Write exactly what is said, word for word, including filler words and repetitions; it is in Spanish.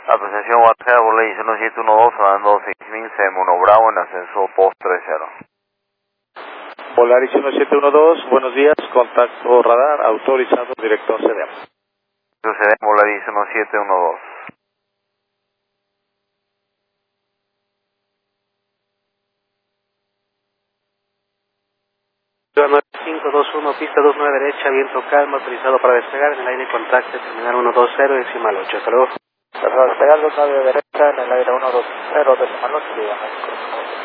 Apreciación WhatsApp, Volaris uno siete uno dos, hablando seis mil, C M uno Bravo en ascenso post tres cero. Volaris uno siete uno dos, buenos días, contacto radar, autorizado, director C D M. C D M, Volaris uno siete uno dos. nueve cinco dos uno, pista dos nueve derecha, viento calmo, autorizado para despegar en el aire contacto, terminal uno dos cero, decimal ocho, hasta luego. Para despegar dos nueve derecha en el aire uno dos cero, decimal ocho, dígame.